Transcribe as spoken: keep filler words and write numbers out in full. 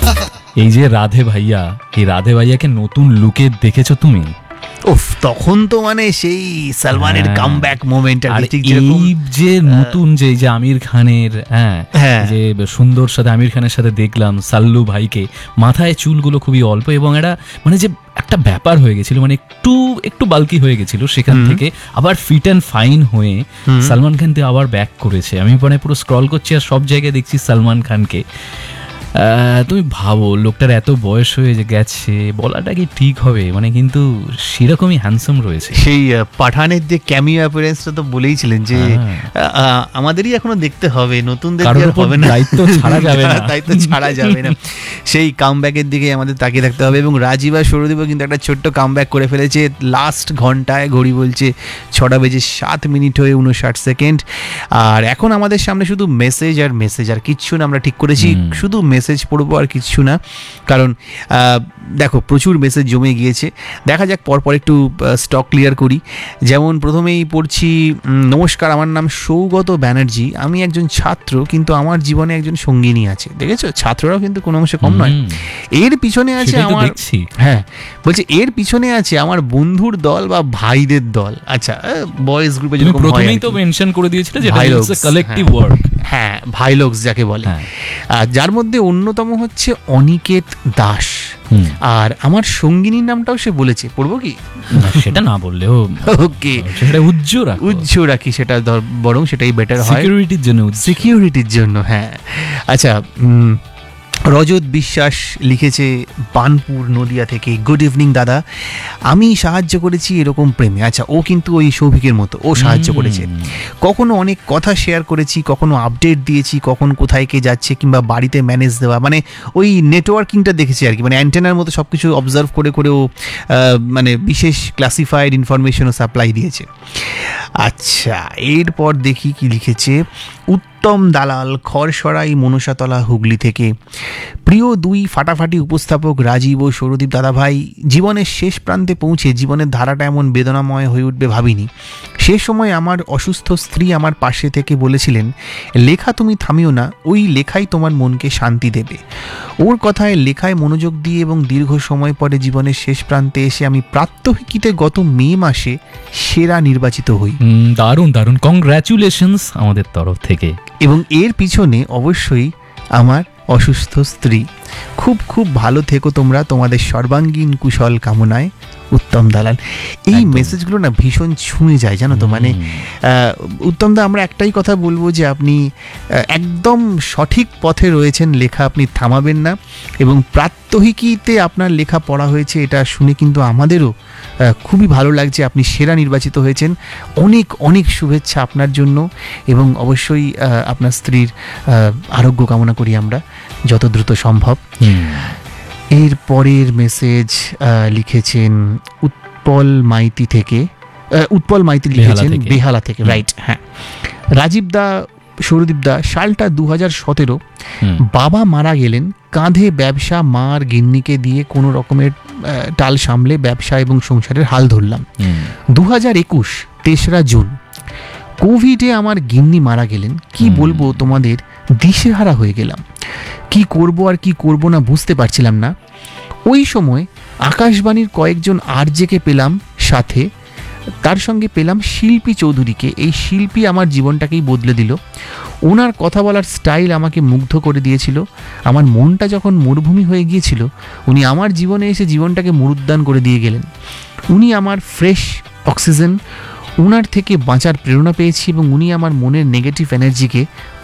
এই যে রাধে ভাইয়া, এই রাধে ভাইয়াকে নতুন লুকে দেখেছো তুমি? উফ, তখন তো মানে সেই সালমানের কামব্যাক মোমেন্ট আর ঠিক যেরকম যে নতুন যে যে আমির খানের, হ্যাঁ যে সুন্দর সাথে আমির খানের সাথে দেখলাম সাল্লু ভাইকে, মাথায় চুলগুলো খুবই অল্প এবং এটা মানে যে একটা ব্যাপার হয়ে গেছিল, মানে একটু একটু বাল্কি হয়ে গেছিল, সেখান থেকে আবার ফিট অ্যান্ড ফাইন হয়ে সালমান খানকে আবার ব্যাক করেছে। আমি মানে পুরো স্ক্রল করছি আর সব জায়গায় দেখছি সালমান খানকে। তুমি ভাবো লোকটার এত বয়স হয়ে গেছে, বলাটা কি ঠিক হবে, মানে কিন্তু সেরকমই হ্যান্ডসাম রয়েছে। সেই পাঠানের যে ক্যামিও অ্যাপিয়ারেন্সটা তো বলেইছিলেন যে আমাদেরই এখনো দেখতে হবে, নতুনদের হবে না, দায়িত্ব ছাড়া যাবে না, দায়িত্ব ছাড়া যাবে না। সেই কামব্যাকের দিকে আমাদের তাকিয়ে থাকতে হবে। এবং রাজীব আর সৌরদীপও কিন্তু একটা ছোট্ট কামব্যাক করে ফেলেছে লাস্ট ঘন্টায়। ঘড়ি বলছে ছটা বেজে সাত মিনিট হয়ে উনষাট সেকেন্ড। আর এখন আমাদের সামনে শুধু মেসেজ আর মেসেজ, আর কিচ্ছু না। আমরা ঠিক করেছি শুধু মেসেজ পড়বো আর কিচ্ছু না, কারণ দেখো প্রচুর মেসেজ জমে গিয়েছে। দেখা যাক পরপর একটু স্টক ক্লিয়ার করি। যেমন প্রথমেই পড়ছি, নমস্কার, আমার নাম সৌগত ব্যানার্জি, আমি একজন ছাত্র, কিন্তু আমার জীবনে একজন সঙ্গিনী আছে। দেখেছো, ছাত্ররাও কিন্তু কোনো অংশে কম নয়। এর পিছনে আছে আমার, হ্যাঁ বলছে এর পিছনে আছে আমার বন্ধুর দল বা ভাইদের দল। আচ্ছা, বয়েজ গ্রুপে যেরকম প্রথমেই তো মেনশন করে দিয়েছিল যে এটা কালেক্টিভ ওয়ার্ক, হ্যাঁ ভাইলক্স যাকে বলে, যার মধ্যে অন্যতম হচ্ছে অনিকেত দাস। আর আমার সঙ্গিনীর নামটাও সে বলেছে, পড়বো কি? সেটা না বললেও ওকে, সেটা উজ্জ্বল উজ্জ্বল রাখি, সেটা বরং সেটাই বেটার হয় সিকিউরিটির জন্য, সিকিউরিটির জন্য। হ্যাঁ আচ্ছা, রজত বিশ্বাস লিখেছে বানপুর নদিয়া থেকে, গুড ইভিনিং দাদা, আমি সাহায্য করেছি এরকম প্রেমে। আচ্ছা, ও কিন্তু ওই সৌভিকের মতো, ও সাহায্য করেছে। কখনো অনেক কথা শেয়ার করেছি, কখনো আপডেট দিয়েছি, কখন কোথায় কে যাচ্ছে, কিংবা বাড়িতে ম্যানেজ দেওয়া, মানে ওই নেটওয়ার্কিংটা দেখেছি আর কি, মানে অ্যান্টেনার মতো সব কিছু অবজার্ভ করে করে ও মানে বিশেষ ক্লাসিফাইড ইনফরমেশনও সাপ্লাই দিয়েছে। আচ্ছা, এরপর দেখি কি লিখেছে উত্তম দালাল, খড়সরাই মনসাতলা হুগলি থেকে। প্রিয় দুই ফাটাফাটি উপস্থাপক রাজীব ও সৌরদীপ দাদাভাই, জীবনের শেষ প্রান্তে পৌঁছে জীবনের ধারাটা এমন বেদনাময় হয়ে উঠবে ভাবিনি। সে সময় আমার অসুস্থ স্ত্রী আমার পাশে থেকে বলেছিলেন, লেখা তুমি থামিও না, ওই লেখাই তোমার মনকে শান্তি দেবে। ওর কথায় লেখায় মনোযোগ দিয়ে এবং দীর্ঘ সময় পরে জীবনের শেষ প্রান্তে এসে আমি প্রাত্যহিকীতে গত মে মাসে সেরা নির্বাচিত হই। দারুণ দারুণ, কংগ্রাচুলেশনস আমাদের তরফ থেকে। এবং এর পিছনে অবশ্যই আমার অসুস্থ স্ত্রী। খুব খুব ভালো থেকো তোমরা, তোমাদের সর্বাঙ্গীন কুশল কামনায়, উত্তম দালাল। এই মেসেজগুলো না ভীষণ ছুঁয়ে যায়, জানো তো। মানে উত্তম দা, আমরা একটাই কথা বলবো যে আপনি একদম সঠিক পথে রয়েছেন, লেখা আপনি থামাবেন না। এবং প্রাত্যহিকীতে আপনার লেখা পড়া হয়েছে, এটা শুনে কিন্তু আমাদেরও খুবই ভালো লাগছে। আপনি সেরা নির্বাচিত হয়েছেন, অনেক অনেক শুভেচ্ছা আপনার জন্য। এবং অবশ্যই আপনার স্ত্রীর আরোগ্য কামনা করি আমরা যত দ্রুত সম্ভব। এর পরের মেসেজ লিখেছেন উৎপল মাইতি থেকে, উৎপল মাইতি লিখেছেন বেহালা থেকে, রাইট। হ্যাঁ, রাজীব দা, সৌরদীপ দা, সালটা দু হাজার সতেরো, বাবা মারা গেলেন, কাঁধে ব্যবসা, মার গিন্নিকে দিয়ে কোনো রকমের টাল সামলে ব্যবসা এবং সংসারের হাল ধরলাম। দু হাজার একুশ তেসরা জুন কোভিডে আমার গিন্নি মারা গেলেন। কি বলবো তোমাদের, দিশেহারা হয়ে গেলাম, কি করব আর কি করব না বুঝতে পারছিলাম না। ওই সময় আকাশবাণীর কয়েকজন আরজেকে পেলাম সাথে, তার সঙ্গে পেলাম শিল্পী চৌধুরীকে। এই শিল্পী আমার জীবনটাকেই বদলে দিল। ওনার কথা বলার স্টাইল আমাকে মুগ্ধ করে দিয়েছিল। আমার মনটা যখন মরুভূমি হয়ে গিয়েছিল, উনি আমার জীবনে এসে জীবনটাকে মরুদ্যান করে দিয়ে গেলেন। উনি আমার ফ্রেশ অক্সিজেন, ওনার থেকে বাঁচার প্রেরণা পেয়েছি এবং উনি আমার মনের নেগেটিভ এনার্জিকে